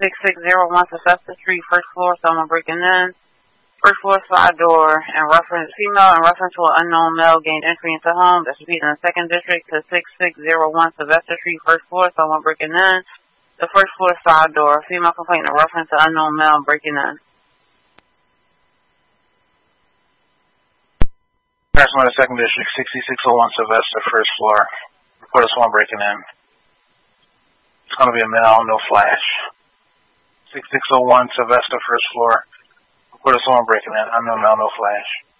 6601 Sylvester Street, first floor, someone breaking in. First floor side door and female in reference to an unknown male gained entry into home. That's repeated in the 2nd district to 6601 Sylvester Street, first floor, someone breaking in. The first floor side door, female complaint in reference to unknown male breaking in. Person in the 2nd district, 6601 Sylvester, first floor. Report of someone breaking in. It's going to be a male, no flash. 6601 Sylvester, first floor. Report of someone breaking in. Unknown male, no flash.